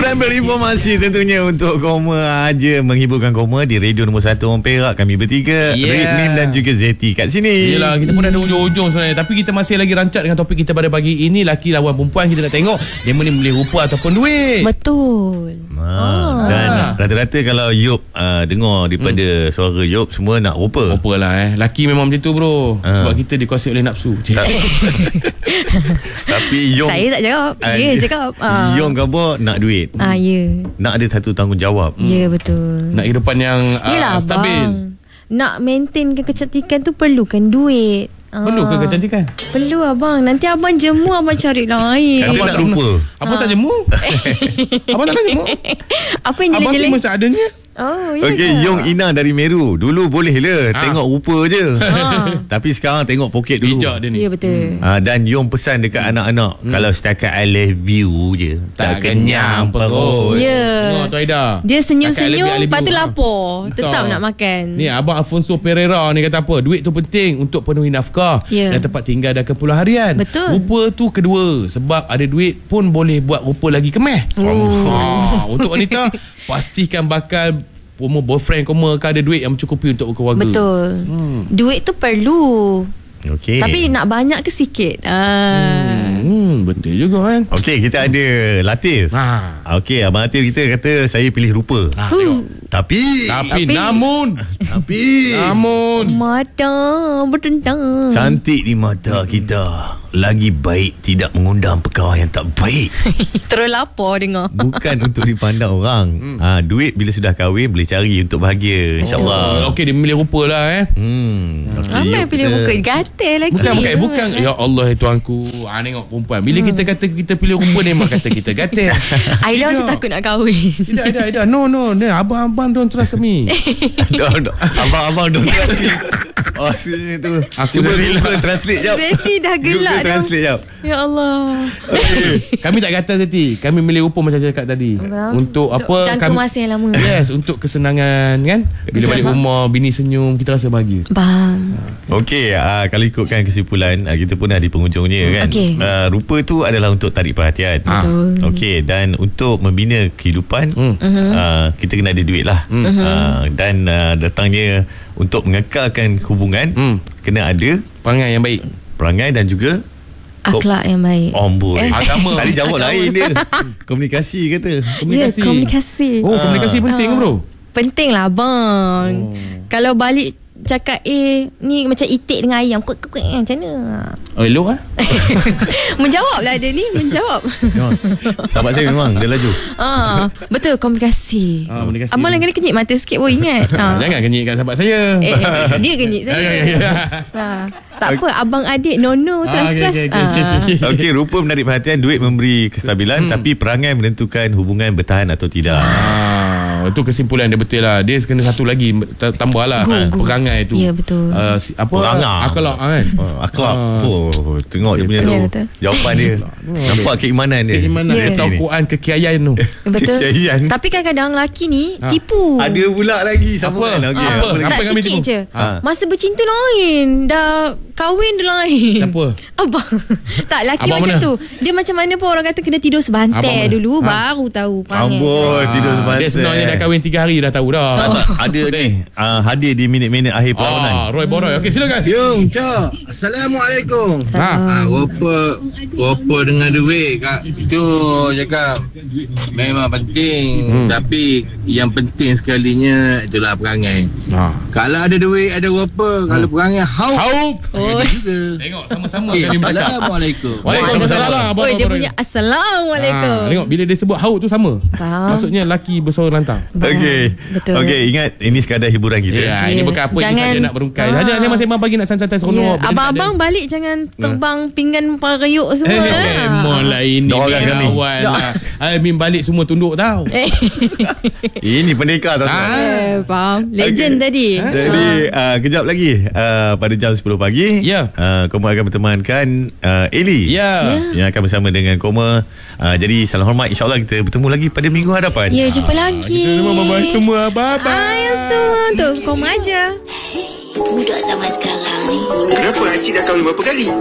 Berinformasi tentunya untuk Koma aja, menghiburkan Koma di radio nombor 1 orang Perak. Kami bertiga, Red Mim dan juga Zeti kat sini. Yelah, kita pun ada ujung-ujung sebenarnya. Tapi kita masih lagi rancak dengan topik kita pada pagi ini. Laki lawan perempuan, kita nak tengok dia mana boleh rupa ataupun duit. Betul. Dan rata-rata kalau Yop dengar daripada suara Yop, semua nak rupa. Rupa lah Laki memang macam tu bro. Sebab kita dikuasai oleh nafsu. Tapi Yong, saya tak jawab, dia cakap. Yong khabar nak duit. Ya. Nak ada satu tanggungjawab. Ya, betul. Nak kehidupan yang stabil. Bang, nak maintain kecantikan tu perlukan duit. Perlu ke kecantikan? Perlu abang. Nanti abang jemu, abang cari lain. Kata nak rupa. Apa tak jemu? Abang tak nak jemu? Apa yang Abang jelek-jelek? cuma seadanya. Oh, ya. Okey, Yong Ina dari Meru. Dulu boleh le tengok rupa je. Tapi sekarang tengok poket dulu. Bijak dia ni. Ya, betul. Dan Yong pesan dekat anak-anak, kalau setakat I love you je, tak kenyang perut. Ya. Tengok tu Aida. Dia senyum-senyum, Cakap lepas tu lebih- lapor. Tetap Betul. nak makan. Ni Abang Alfonso Pereira ni kata apa? Duit tu penting untuk penuhi nafkah Ya. dan tempat tinggal dan keperluan harian. Betul. Rupa tu kedua. Sebab ada duit pun boleh buat rupa lagi kemeh. Untuk wanita, pastikan bakal boyfriend kamu akan ada duit yang mencukupi untuk keluarga. Betul. Duit tu perlu. Okey. Tapi nak banyak ke sikit? Betul juga kan. Okey, kita ada Latif. Okey, Abang Latif kita kata saya pilih rupa. Tapi Namun Mata bertentang. cantik di mata kita, lagi baik tidak mengundang perkara yang tak baik. Terus lapor dengar. Bukan untuk dipandang orang. Duit bila sudah kahwin boleh cari untuk bahagia, insyaAllah. Okey, dia memilih rupa lah Ramai Yuk, pilih kita- muka gatal lagi. Bukan ya Allah tuanku. Tengok perempuan. Bila kita kata kita pilih rupa ni, mak kata kita gatal. Aida masih takut nak kahwin. Tidak Aida. No. Abang don't trust me. Abang don't trust me. Maksudnya tu. Aku Cuba dah Google translate jap. Zeti dah gelak Google dah. translate jap. Ya Allah. Kami tak kata Zeti. Kami milih rupa macam saya cakap tadi. Untuk apa? Jangka masa yang lama. Yes, untuk kesenangan kan. Bila balik rumah bini senyum, kita rasa bahagia. Faham. Okey, kalau ikutkan kesimpulan, kita pun dah di penghujungnya kan. Okey. Rupa tu adalah untuk tarik perhatian. Betul. Okey, dan untuk membina kehidupan, kita kena ada duit lah. Dan datangnya untuk mengekalkan hubungan, kena ada Perangai yang baik. perangai dan juga Akhlak yang baik. Amboi. Agama. Tadi jawab lain dia. Komunikasi kata. Ya, komunikasi. Komunikasi penting ke bro? Penting lah bang. Kalau balik cakap ni macam itik dengan ayam, macam mana? Elok lah. Menjawab lah dia ni. Menjawab. Sahabat saya memang dia laju. Betul, komunikasi. Komunikasi. Abang lain kali kenyit mata sikit pun ingat. Jangan kenyitkan sahabat saya. Dia kenyit saya. Tak apa, abang adik nono trust. Okey, rupa menarik perhatian, duit memberi kestabilan, tapi perangai menentukan hubungan bertahan atau tidak. Itu kesimpulan dia betul lah. Dia kena satu lagi tambah lah perangai tu. Ya, betul. Perangai. Akhlak kan. Akhlak. Tengok dia punya tu. Betul. Jawapan dia. Nampak keimanan dia. Keimanan dia tahu Quran kekiaian tu. Betul. Kekayaan. Tapi kadang-kadang lelaki ni tipu. Ada pula lagi sambungan. Okey. Apa? lagi? Tak yang kami sikit tipu? je. Masa bercinta lain, dah kahwin dia lain. Siapa? Abang. Tak, lelaki Abang macam mana? tu. Dia macam mana pun orang kata kena tidur Abang sebantai mana? dulu, baru tahu perangai. Amboi, tidur sebantai. Dia sebenarnya dah kahwin 3 hari dah tahu dah. Ada ni hadir di minit-minit akhir perlawanan. Roy Boroy. Okey, silakan. Yung, Cak. Assalamualaikum. Rupa dengan duit Kak tu cakap memang penting. Tapi yang penting sekalinya itulah perangai. Kalau ada duit ada rupa, kalau perangai Haup. juga. Tengok sama-sama Okay, kami bercakap. Assalamualaikum. Waalaikumsalam. Oi, dia punya Assalamualaikum. Tengok bila dia sebut haut tu sama. Faham. Maksudnya laki bersuara lantang. Okey. Betul. Okey, ingat ini sekadar hiburan kita. Ya, ini bukan apa yang Jangan- saja nak berungkai. Hanya masing-masing bagi nak santai-santai seronok. Ya. Abang-abang balik jangan terbang pinggan parayuk semua. Memang lah ini Doakan kami. awal lah. Amin balik semua tunduk tau. Ini pendekar tau. Faham. Legend tadi. Jadi kejap lagi pada jam 10 pagi Ya. Koma akan bertemankan Eli Ya. yang akan bersama dengan Koma. Jadi salam hormat, InsyaAllah kita bertemu lagi pada minggu hadapan. Ya, jumpa lagi. Kita semua bye-bye semua. Bye-bye. Ayah semua untuk kau aja. Budak zaman sekarang ni. Kenapa Haji dah kahwin berapa kali?